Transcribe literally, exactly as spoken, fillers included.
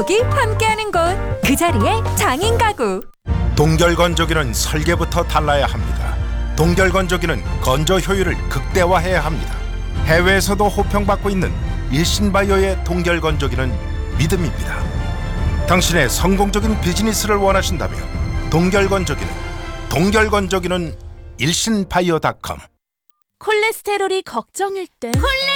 여기 함께하는 곳, 그 자리에 장인 가구. 동결건조기는 설계부터 달라야 합니다. 동결건조기는 건조 효율을 극대화해야 합니다. 해외에서도 호평받고 있는 일신바이오의 동결건조기는 믿음입니다. 당신의 성공적인 비즈니스를 원하신다면 동결건조기는 동결건조기는 일신바이오 닷컴. 콜레스테롤이 걱정일 때 콜레